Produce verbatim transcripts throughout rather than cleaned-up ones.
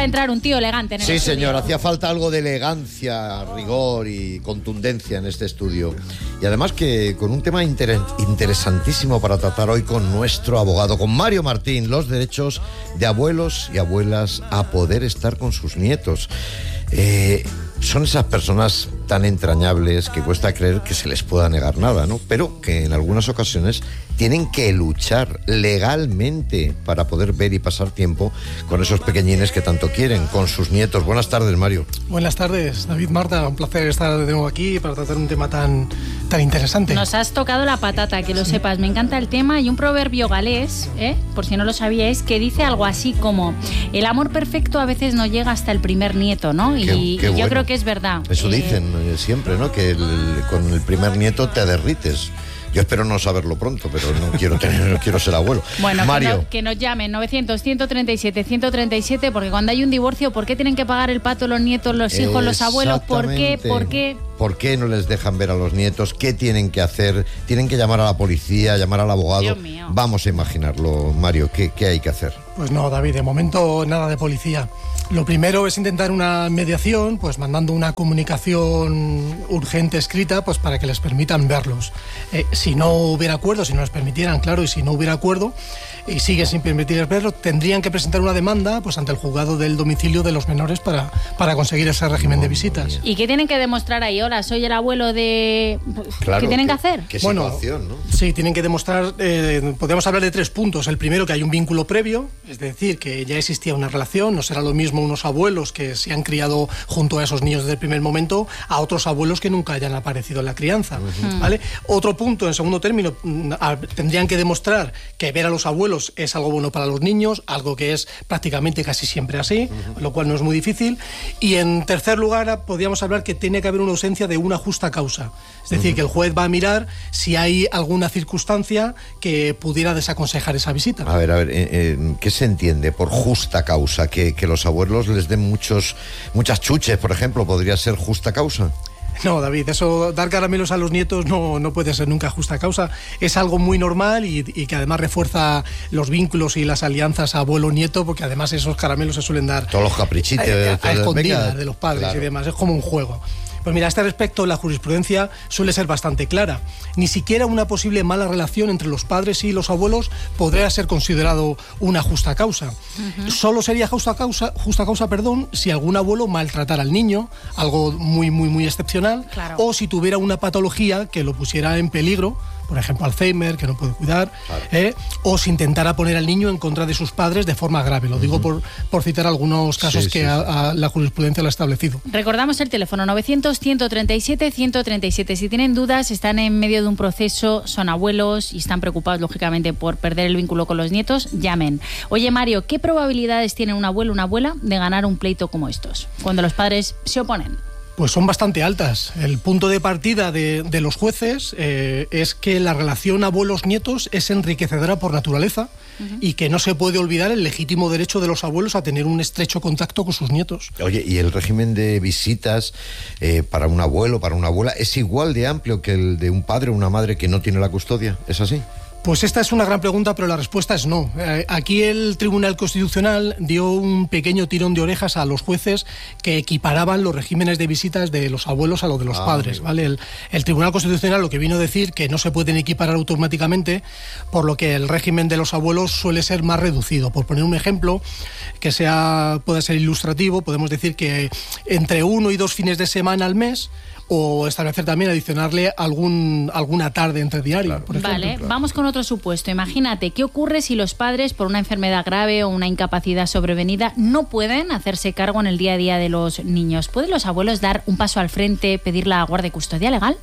de entrar un tío elegante en el Sí, estudio. señor, hacía falta algo de elegancia, rigor y contundencia en este estudio. Y además que con un tema inter- interesantísimo para tratar hoy con nuestro abogado, con Mario Martín, los derechos de abuelos y abuelas a poder estar con sus nietos. Eh, son esas personas tan entrañables que cuesta creer que se les pueda negar nada, ¿no? Pero que en algunas ocasiones tienen que luchar legalmente para poder ver y pasar tiempo con esos pequeñines que tanto quieren, con sus nietos. Buenas tardes, Mario. Buenas tardes, David, Marta. Un placer estar de nuevo aquí para tratar un tema tan, tan interesante. Nos has tocado la patata, que lo sí. sepas. Me encanta el tema. Y un proverbio galés, ¿eh? por si no lo sabíais, que dice algo así como: el amor perfecto a veces no llega hasta el primer nieto, ¿no? Y, qué, qué y yo bueno. creo que es verdad. Eso eh, dicen eh, siempre, ¿no? Que el, con el primer nieto te derrites. Yo espero no saberlo pronto, pero no quiero tener, no quiero ser abuelo. Bueno, Mario. Que, no, que nos llamen novecientos, ciento treinta y siete, ciento treinta y siete, porque cuando hay un divorcio, ¿por qué tienen que pagar el pato los nietos, los hijos, los abuelos? ¿Por qué? ¿Por qué? ¿Por qué no les dejan ver a los nietos? ¿Qué tienen que hacer? ¿Tienen que llamar a la policía, llamar al abogado? Dios mío. Vamos a imaginarlo, Mario. ¿Qué, qué hay que hacer? Pues no, David, de momento nada de policía. Lo primero es intentar una mediación, pues mandando una comunicación urgente escrita, pues para que les permitan verlos. Eh, si no hubiera acuerdo, si no les permitieran, claro, y si no hubiera acuerdo y siguen sin permitirles verlos, tendrían que presentar una demanda, pues ante el juzgado del domicilio de los menores para, para conseguir ese régimen oh, de visitas. ¿Y qué tienen que demostrar ahí? Hola, soy el abuelo de... Claro, ¿Qué tienen que, que hacer? ¿Qué bueno, situación, no? Sí, tienen que demostrar, eh, podemos hablar de tres puntos. El primero, que hay un vínculo previo, es decir, que ya existía una relación. No será lo mismo unos abuelos que se han criado junto a esos niños desde el primer momento a otros abuelos que nunca hayan aparecido en la crianza, uh-huh. ¿vale? Otro punto, en segundo término, tendrían que demostrar que ver a los abuelos es algo bueno para los niños, algo que es prácticamente casi siempre así, uh-huh. lo cual no es muy difícil. Y en tercer lugar, podríamos hablar que tiene que haber una ausencia de una justa causa. Es decir, uh-huh. que el juez va a mirar si hay alguna circunstancia que pudiera desaconsejar esa visita. A ver, a ver, eh, eh, ¿qué se entiende por justa causa? Que, que los abuelos les den muchos, muchas chuches, por ejemplo, ¿podría ser justa causa? No, David, eso, dar caramelos a los nietos no, no puede ser nunca justa causa. Es algo muy normal y, y que además refuerza los vínculos y las alianzas abuelo-nieto, porque además esos caramelos se suelen dar todos los caprichitos a, a, a escondidas de los padres, claro. y demás. Es como un juego. Pues mira, a este respecto la jurisprudencia suele ser bastante clara. Ni siquiera una posible mala relación entre los padres y los abuelos podría ser considerado una justa causa. Uh-huh. Solo sería justa causa, justa causa, perdón, si algún abuelo maltratara al niño, algo muy, muy, muy excepcional, claro. o si tuviera una patología que lo pusiera en peligro, por ejemplo, Alzheimer, que no puede cuidar, claro. eh, o si intentara poner al niño en contra de sus padres de forma grave. Lo uh-huh. digo por, por citar algunos casos sí, que sí, a, a la jurisprudencia lo ha establecido. Recordamos el teléfono novecientos, ciento treinta y siete, ciento treinta y siete. Si tienen dudas, están en medio de un proceso, son abuelos y están preocupados, lógicamente, por perder el vínculo con los nietos, llamen. Oye, Mario, ¿qué probabilidades tiene un abuelo o una abuela de ganar un pleito como estos, cuando los padres se oponen? Pues son bastante altas. El punto de partida de, de los jueces eh, es que la relación abuelos-nietos es enriquecedora por naturaleza uh-huh. y que no se puede olvidar el legítimo derecho de los abuelos a tener un estrecho contacto con sus nietos. Oye, ¿y el régimen de visitas eh, para un abuelo, para una abuela, es igual de amplio que el de un padre o una madre que no tiene la custodia? ¿Es así? Pues esta es una gran pregunta, pero la respuesta es no. Eh, aquí el Tribunal Constitucional dio un pequeño tirón de orejas a los jueces que equiparaban los regímenes de visitas de los abuelos a los de los ah, padres, ¿vale? El, el Tribunal Constitucional lo que vino a decir que no se pueden equiparar automáticamente, por lo que el régimen de los abuelos suele ser más reducido. Por poner un ejemplo que sea pueda ser ilustrativo, podemos decir que entre uno y dos fines de semana al mes, o establecer también, adicionarle algún, alguna tarde entre diario, claro. por ejemplo. Vale, claro. Vamos con otro supuesto. Imagínate, ¿qué ocurre si los padres, por una enfermedad grave o una incapacidad sobrevenida, no pueden hacerse cargo en el día a día de los niños? ¿Pueden los abuelos dar un paso al frente, pedir la guardia y custodia legal?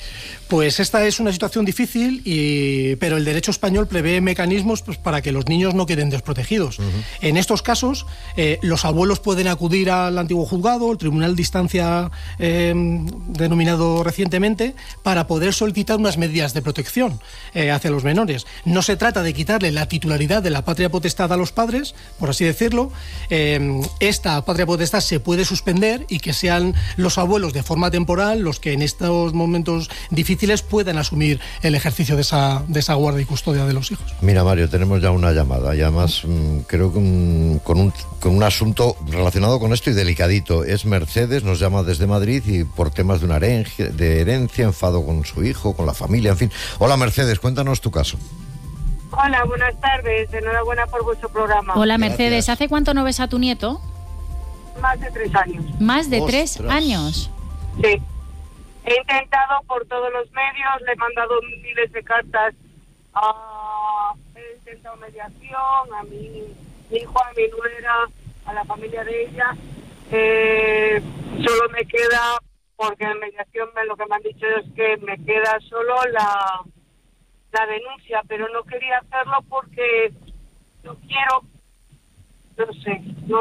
Pues esta es una situación difícil, y, pero el derecho español prevé mecanismos pues, para que los niños no queden desprotegidos. Uh-huh. En estos casos, eh, los abuelos pueden acudir al antiguo juzgado, el tribunal de instancia eh, denominado recientemente, para poder solicitar unas medidas de protección eh, hacia los menores. No se trata de quitarle la titularidad de la patria potestad a los padres, por así decirlo. Eh, esta patria potestad se puede suspender y que sean los abuelos de forma temporal los que en estos momentos difíciles difíciles puedan asumir el ejercicio de esa, de esa guarda y custodia de los hijos. Mira, Mario, tenemos ya una llamada y además mmm, creo que un, con, un, con un asunto relacionado con esto y delicadito. Es Mercedes, nos llama desde Madrid y por temas de una herencia, de herencia, enfado con su hijo, con la familia, en fin. Hola, Mercedes, cuéntanos tu caso. Hola, buenas tardes. Enhorabuena por vuestro programa. Hola, Mercedes. Gracias. ¿Hace cuánto no ves a tu nieto? Más de tres años. ¿Más de Ostras. tres años? Sí. He intentado por todos los medios, le he mandado miles de cartas. A, he intentado mediación a mi, mi hijo, a mi nuera, a la familia de ella. Eh, solo me queda, porque en mediación me, lo que me han dicho es que me queda solo la... la denuncia, pero no quería hacerlo porque no quiero, no sé, no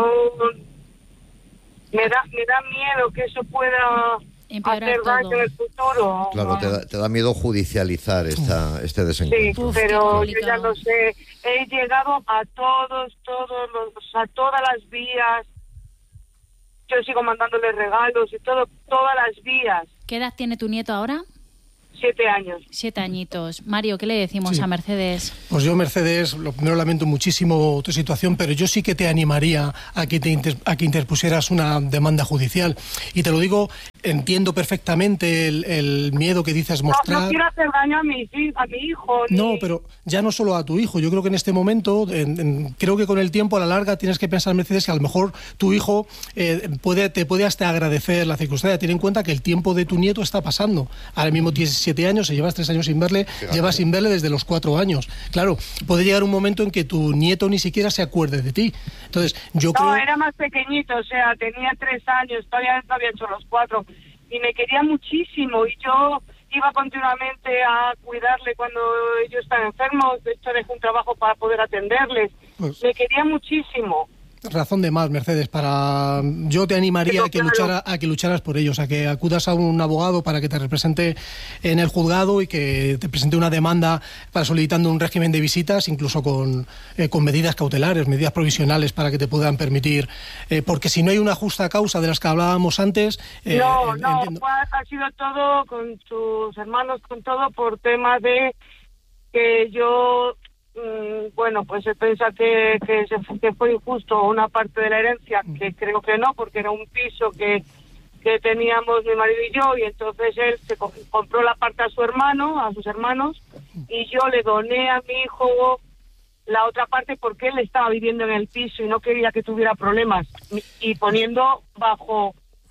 me da me da miedo que eso pueda Empeorar hacer daño todo. en el futuro. Claro, te da, te da miedo judicializar esta, este Sí, desencuentro. Uf, qué pero yo complicado. ya lo sé. He llegado a todos, todos los, a todas las vías. Yo sigo mandándole regalos y todo, todas las vías. ¿Qué edad tiene tu nieto ahora? Siete años. Siete añitos. Mario, ¿qué le decimos Sí. a Mercedes? Pues yo, Mercedes, lo primero lamento muchísimo tu situación, pero yo sí que te animaría a que, te inter, a que interpusieras una demanda judicial. Y te lo digo, entiendo perfectamente el, el miedo que dices No, mostrar. no quiero hacer daño a mi, a mi hijo. Ni... No, pero ya no solo a tu hijo. Yo creo que en este momento, en, en, creo que con el tiempo, a la larga, tienes que pensar, Mercedes, que a lo mejor tu hijo eh, puede, te puede hasta agradecer la circunstancia. Ten en cuenta que el tiempo de tu nieto está pasando. Ahora mismo tienes siete años, si llevas tres años sin verle, Fíjate. llevas sin verle desde los cuatro años. Claro, puede llegar un momento en que tu nieto ni siquiera se acuerde de ti. Entonces, yo No, creo... era más pequeñito, o sea, tenía tres años, todavía no había hecho los cuatro, y me quería muchísimo, y yo iba continuamente a cuidarle cuando ellos estaban enfermos. De hecho, dejé un trabajo para poder atenderles. Pues- Me quería muchísimo. Razón de más, Mercedes, para yo te animaría Pero a que claro. luchara, a que lucharas por ellos, a que acudas a un abogado para que te represente en el juzgado y que te presente una demanda para solicitando un régimen de visitas, incluso con, eh, con medidas cautelares, medidas provisionales para que te puedan permitir, eh, porque si no hay una justa causa de las que hablábamos antes, eh, no, no, entiendo. fue- ha sido todo con sus hermanos, con todo por tema de que yo... Bueno, pues se piensa que, que, se, que fue injusto una parte de la herencia, que creo que no, porque era un piso que, que teníamos mi marido y yo, y entonces él se co- compró la parte a su hermano, a sus hermanos, y yo le doné a mi hijo la otra parte porque él estaba viviendo en el piso y no quería que tuviera problemas, y poniendo bajo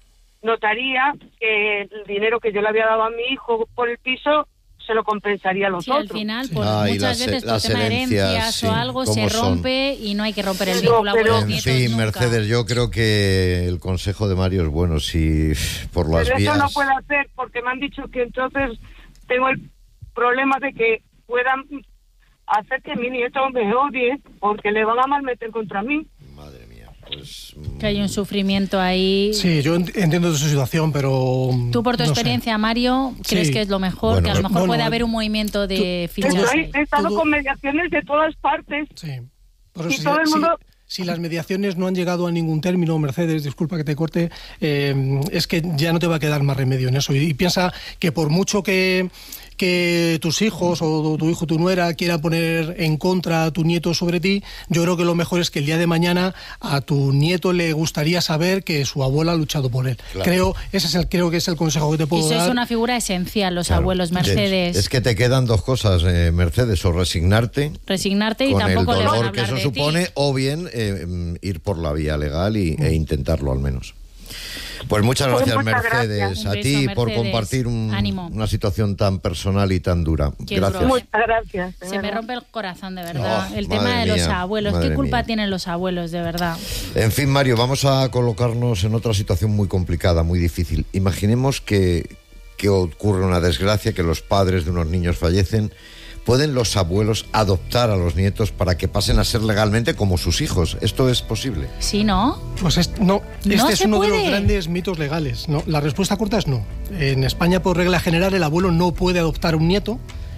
notaría que el dinero que yo le había dado a mi hijo por el piso se lo compensaría a los Sí, al otros. final, pues Ay, muchas las- veces por las tema de herencias, herencias sí, o algo se ¿cómo son? rompe y no hay que romper el Pero- vínculo pero- abuelos En nietos fin, nunca. Mercedes, yo creo que el consejo de Mario es bueno. Si por las Pero vías... eso no puedo hacer porque me han dicho que entonces tengo el problema de que puedan hacer que mi nieto me odie porque le van a malmeter contra mí. Madre mía, pues... Que hay un sufrimiento ahí. Sí, yo ent- entiendo tu situación, pero... Tú, por tu no sé. experiencia, Mario, ¿crees Sí. que es lo mejor? Bueno, que a lo no, mejor no, puede no, haber un movimiento de tú- fichas todo- ahí. Estoy, he estado todo- con mediaciones de todas partes. Sí. Por Y eso, todo si, el si- mundo- si las mediaciones no han llegado a ningún término, Mercedes, disculpa que te corte, eh, es que ya no te va a quedar más remedio en eso. Y, y piensa que por mucho que, que tus hijos o tu hijo, tu nuera quiera poner en contra a tu nieto sobre ti, yo creo que lo mejor es que el día de mañana a tu nieto le gustaría saber que su abuela ha luchado por él. Claro. Creo, ese es el, creo que es el consejo que te Y puedo sois dar. una figura esencial, los Claro. abuelos, Mercedes. Es, es que te quedan dos cosas, eh, Mercedes, o resignarte Resignarte y con el tampoco le van a dolor hablar que eso de supone, ti. o bien eh, mm, ir por la vía legal y, e intentarlo al menos. Pues muchas Pues gracias, muchas Mercedes, gracias. a Un ti beso, por Mercedes. compartir un- Ánimo. una situación tan personal y tan dura. Qué Gracias. duro, ¿eh? Muchas gracias. de Se me verdad. rompe el corazón, de verdad. Oh, el tema madre de los mía, abuelos. madre ¿Qué culpa mía. tienen los abuelos, de verdad? En fin, Mario, vamos a colocarnos en otra situación muy complicada, muy difícil. Imaginemos que, que ocurre una desgracia, que los padres de unos niños fallecen. ¿Pueden los abuelos adoptar a los nietos para que pasen a ser legalmente como sus hijos? ¿Esto es posible? ¿Sí, no? Pues es- no, este No es se uno de puede. los grandes mitos legales. No, la respuesta corta es no. En España, por regla general, el abuelo no puede adoptar un nieto.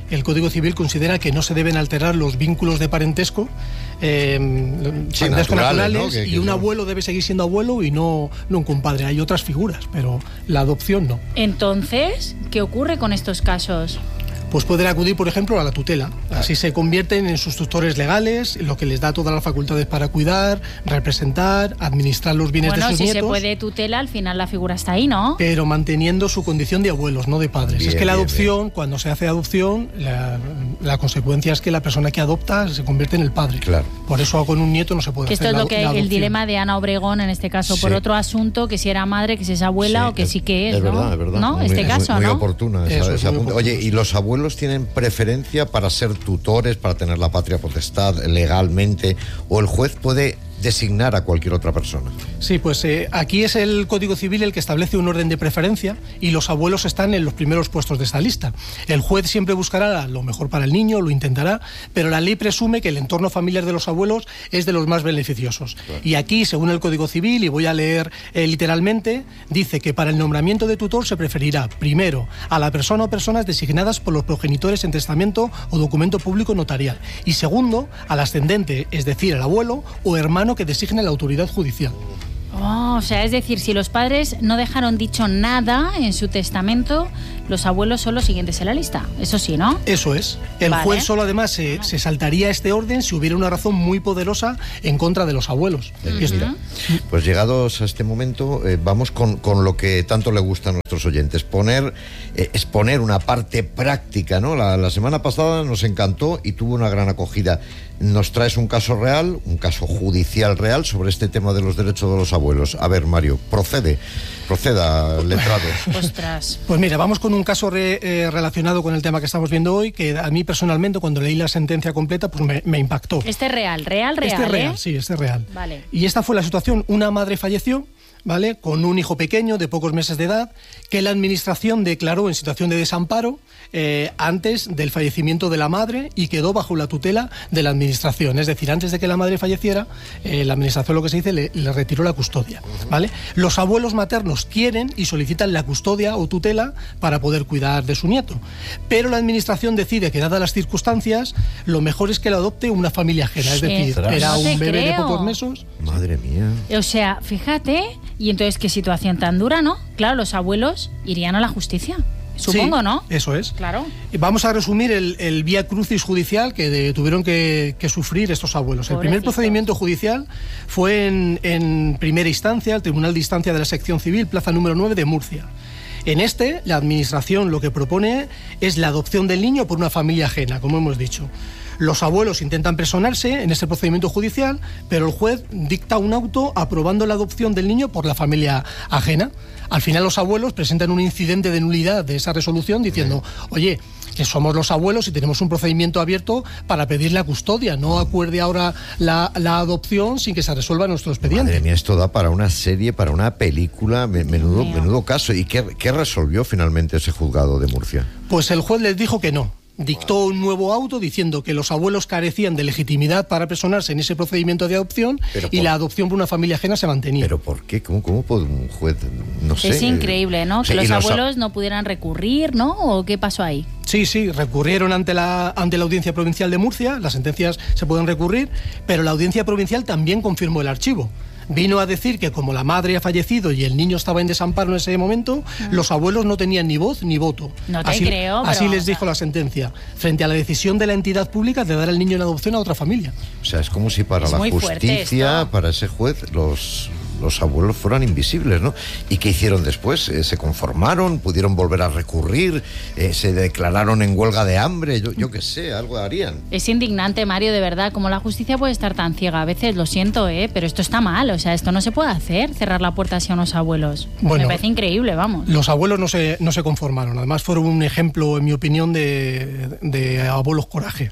el Código Civil considera que no se deben alterar los vínculos de parentesco, eh, sí, parentesco naturales, naturales, ¿no? que, y que un son... abuelo debe seguir siendo abuelo y no, no un compadre. Hay otras figuras, pero la adopción no. Entonces, ¿qué ocurre con estos casos? Pues pueden acudir, por ejemplo, a la tutela. Así se convierten en sus tutores legales, lo que les da todas las facultades para cuidar, representar, administrar los bienes bueno, de sus si nietos. se puede tutela, al final la figura está ahí, ¿no? Pero manteniendo su condición de abuelos, no de padres. Bien, es que la bien, adopción, bien. cuando se hace adopción, la, la consecuencia es que la persona que adopta se convierte en el padre. Claro. Por eso con un nieto no se puede Que hacer esto es la, lo que la el adopción. dilema de Ana Obregón en este caso, Sí. por otro asunto, que si era madre, que si es abuela Sí, o que sí que es, es ¿no? verdad, es verdad. ¿No? Muy, Este muy, caso, muy ¿no? oportuna esa, Eso es esa muy punta. oportuno. Oye, ¿y los abuelos tienen preferencia para ser tutores, para tener la patria potestad legalmente, o el juez puede designar a cualquier otra persona? Sí, pues eh, aquí es el Código Civil el que establece un orden de preferencia y los abuelos están en los primeros puestos de esta lista. El juez siempre buscará lo mejor para el niño, lo intentará, pero la ley presume que el entorno familiar de los abuelos es de los más beneficiosos. Claro. Y aquí, según el Código Civil, y voy a leer eh, literalmente, dice que para el nombramiento de tutor se preferirá, primero, a la persona o personas designadas por los progenitores en testamento o documento público notarial, y segundo, al ascendente, es decir, al abuelo o hermano que designe la autoridad judicial. Oh, o sea, es decir, si los padres no dejaron dicho nada en su testamento, los abuelos son los siguientes en la lista. Eso sí, ¿no? Eso es. El Vale. juez solo además se, se saltaría este orden si hubiera una razón muy poderosa en contra de los abuelos. Uh-huh. Y esto- Pues llegados a este momento, eh, vamos con, con lo que tanto le gusta a nuestros oyentes, poner, eh, exponer una parte práctica, ¿no? La, la semana pasada nos encantó y tuvo una gran acogida. Nos traes un caso real, un caso judicial real sobre este tema de los derechos de los abuelos. A ver, Mario, procede, proceda, letrado. Ostras. Pues mira, vamos con un caso re- eh, relacionado con el tema que estamos viendo hoy, que a mí personalmente, cuando leí la sentencia completa, pues me, me impactó. Este es real, real, real, Este es real, ¿eh? sí, este es real. Vale. Y esta fue la situación. Una madre falleció, ¿vale?, con un hijo pequeño de pocos meses de edad, que la administración declaró en situación de desamparo eh, antes del fallecimiento de la madre y quedó bajo la tutela de la administración. Es decir, antes de que la madre falleciera, eh, la administración, lo que se dice, le, le retiró la custodia, ¿vale? Los abuelos maternos quieren y solicitan la custodia o tutela para poder cuidar de su nieto, pero la administración decide que, dadas las circunstancias, lo mejor es que lo adopte una familia ajena. Es decir, Eh, era no te un bebé de creo. pocos meses. Madre mía. O sea, fíjate, y entonces qué situación tan dura, ¿no? Claro, los abuelos irían a la justicia, supongo, Sí, ¿no? Eso es. Claro. Vamos a resumir el, el vía crucis judicial que de- tuvieron que, que sufrir estos abuelos. El primer Pobrecitos. procedimiento judicial fue en, en primera instancia, el Tribunal de Instancia de la Sección Civil, plaza número nueve de Murcia. En este, la administración lo que propone es la adopción del niño por una familia ajena, como hemos dicho. Los abuelos intentan personarse en este procedimiento judicial, pero el juez dicta un auto aprobando la adopción del niño por la familia ajena. Al final los abuelos presentan un incidente de nulidad de esa resolución diciendo, oye, que somos los abuelos y tenemos un procedimiento abierto para pedir la custodia, no acuerde ahora la, la adopción sin que se resuelva nuestro expediente. Madre mía, esto da para una serie, para una película, me- menudo, Mío. menudo caso. ¿Y qué, qué resolvió finalmente ese juzgado de Murcia? Pues el juez les dijo que no. Dictó un nuevo auto diciendo que los abuelos carecían de legitimidad para personarse en ese procedimiento de adopción Pero y por- la adopción por una familia ajena se mantenía. ¿Pero por qué? ¿Cómo, cómo puede un juez, no sé? Es increíble, ¿no? Sí, Que y los los a- abuelos no pudieran recurrir, ¿no? ¿O qué pasó ahí? Sí, sí, recurrieron ante la, ante la Audiencia Provincial de Murcia, las sentencias se pueden recurrir, pero la Audiencia Provincial también confirmó el archivo. Vino a decir que como la madre ha fallecido y el niño estaba en desamparo en ese momento, los abuelos no tenían ni voz ni voto. No te así, creo, pero así vamos les a- dijo la sentencia, frente a la decisión de la entidad pública de dar al niño en adopción a otra familia. O sea, es como si para Es la muy fuerte justicia, esto. para ese juez, los, los abuelos fueran invisibles, ¿no? ¿Y qué hicieron después? Eh, ¿Se conformaron? ¿Pudieron volver a recurrir? Eh, ¿Se declararon en huelga de hambre? Yo, yo qué sé, algo harían. Es indignante, Mario, de verdad. Como la justicia puede estar tan ciega a veces, lo siento, ¿eh? Pero esto está mal. O sea, esto no se puede hacer, cerrar la puerta así a unos abuelos. Bueno, Me parece increíble, vamos. Los abuelos no se, no se conformaron, además fueron un ejemplo, en mi opinión, de, de abuelos coraje.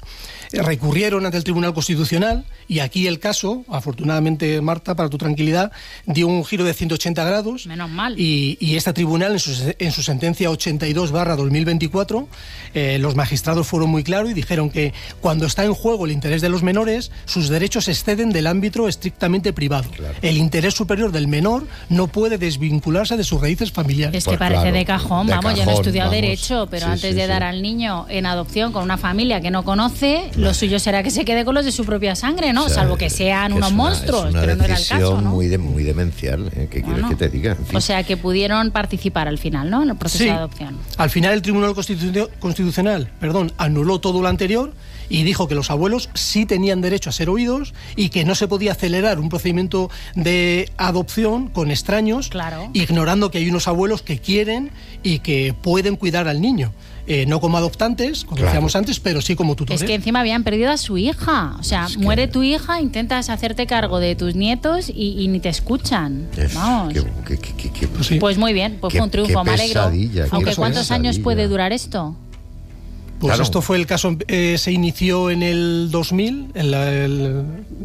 recurrieron ante el Tribunal Constitucional y aquí el caso, afortunadamente, Marta, para tu tranquilidad, dio un giro de ciento ochenta grados. Menos mal. Y, y este tribunal, en su, en su sentencia ochenta y dos barra dos mil veinticuatro, eh, los magistrados fueron muy claros y dijeron que cuando está en juego el interés de los menores, sus derechos exceden del ámbito estrictamente privado. Claro. El interés superior del menor no puede desvincularse de sus raíces familiares. Es que Pues parece claro, de cajón, de vamos, cajón, yo no he estudiado vamos. Derecho, pero Sí, antes sí, de sí. dar al niño en adopción con una familia que no conoce, lo suyo será que se quede con los de su propia sangre, ¿no? O sea, Salvo que sean que unos es una- monstruos, es una pero no era el decisión caso, ¿no? muy, de, muy demencial, ¿eh? ¿Qué quieres Bueno, que te diga? En fin. O sea, que pudieron participar al final, ¿no? En el proceso Sí. de adopción. Al final el Tribunal Constitu- Constitucional perdón, anuló todo lo anterior y dijo que los abuelos sí tenían derecho a ser oídos y que no se podía acelerar un procedimiento de adopción con extraños, Claro. ignorando que hay unos abuelos que quieren y que pueden cuidar al niño. Eh, no como adoptantes, como Claro. decíamos antes, pero sí como tutores. Es que encima habían perdido a su hija. O sea, Es que- muere tu hija, intentas hacerte cargo de tus nietos y, y ni te escuchan. Es- Vamos. qué- qué- qué- qué- qué- Pues sí. Pues muy bien, pues Qué- fue un triunfo, qué me alegro. pesadilla, qué Aunque ¿cuántos pesadilla. años puede durar esto? Pues Claro. esto fue el caso, eh, se inició en el dos mil en la- el-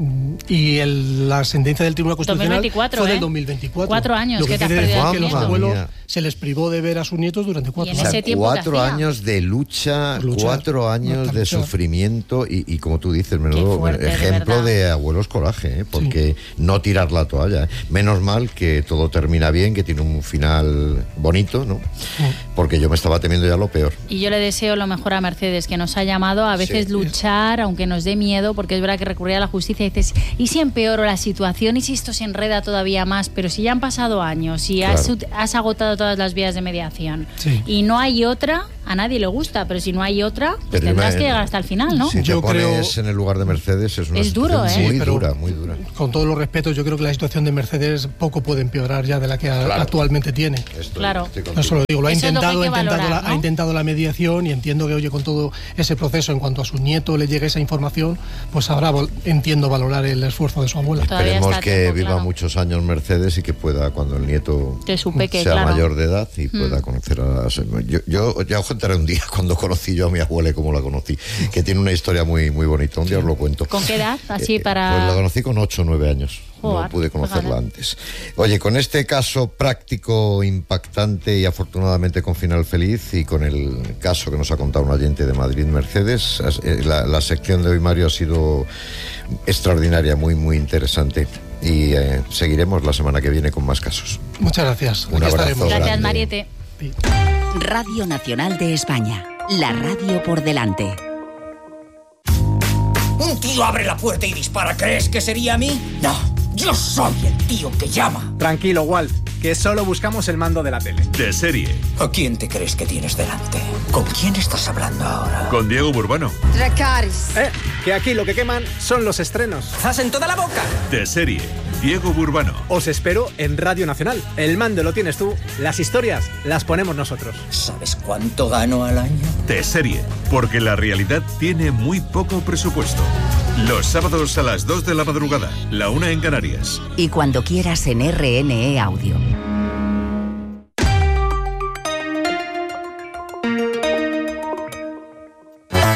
y el- la sentencia del Tribunal Constitucional dos mil veinticuatro, fue ¿eh? del dos mil veinticuatro. Cuatro años Lo que que te has quiere perdido decir al que los nieto. abuelos Mía. se les privó de ver a sus nietos durante cuatro Y en años. ese tiempo, ¿qué cuatro hacía? años de lucha, Luchar, cuatro años luchar, de luchar. sufrimiento y, y como tú dices, menudo fuerte, de ejemplo verdad. de, abuelos coraje, ¿eh? Porque no tirar la toalla. ¿eh? Menos mal que todo termina bien, que tiene un final bonito, ¿no? Porque yo me estaba temiendo ya lo peor. Y yo le deseo lo mejor a Mercedes, que nos ha llamado a veces Sí. luchar, aunque nos dé miedo, porque es verdad que recurrir a la justicia y dices, ¿y si empeoro la situación? ¿Y si esto se enreda todavía más? Pero si ya han pasado años y has, Claro. ut- has agotado todas las vías de mediación Sí. y no hay otra, a nadie le gusta, pero si no hay otra, pues Pero tendrás ima- que llegar hasta el final, ¿no? Si te Yo pones creo- en el lugar de Mercedes es una Es duro, situación ¿eh? muy Sí, pero- dura, muy dura. Con todos los respetos, yo creo que la situación de Mercedes poco puede empeorar ya de la que a- Claro. actualmente tiene. Estoy- Claro. estoy contigo. Eso lo digo, lo ha Eso es lo que intentado, hay ha que intentado, valorar, la, ¿no? ha intentado la mediación y entiendo que, oye, con todo ese proceso, en cuanto a su nieto le llegue esa información, pues ahora vol- entiendo valorar el esfuerzo de su abuela. Todavía Esperemos está a que tiempo, viva claro. muchos años Mercedes y que pueda, cuando el nieto Que su peque, sea claro. mayor de edad y pueda conocer a... Yo, yo ya os contaré un día cuando conocí yo a mi abuela y cómo la conocí, que tiene una historia muy, muy bonita. Un día os lo cuento. ¿Con qué edad? Así Eh, para... Pues la conocí con ocho o nueve años. Joder, No pude conocerla fíjate. antes. Oye, con este caso práctico, impactante y afortunadamente con final feliz, y con el caso que nos ha contado un oyente de Madrid, Mercedes, as- eh, la, la sección de hoy, Mario, ha sido extraordinaria, muy, muy interesante. Y eh, seguiremos la semana que viene con más casos. Muchas gracias. Un Aquí abrazo estaremos. Gracias, grande. Mariette. Sí. Radio Nacional de España. La radio por delante. Un tío abre la puerta y dispara. ¿Crees que sería a mí? No, yo soy el tío que llama. Tranquilo, Walt, que solo buscamos el mando de la tele. De serie, ¿A quién te crees que tienes delante? ¿Con quién estás hablando ahora? con Diego Burbano. Dracarys. Eh, que aquí lo que queman son los estrenos. ¡Zas en toda la boca! De serie, Diego Burbano. Os espero en Radio Nacional. El mando lo tienes tú, las historias las ponemos nosotros. ¿Sabes cuánto gano al año? De serie, porque la realidad tiene muy poco presupuesto. Los sábados a las dos de la madrugada, la una en Canarias. Y cuando quieras en R N E Audio.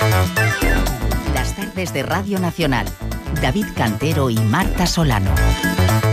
Las tardes de Radio Nacional. David Cantero y Marta Solano.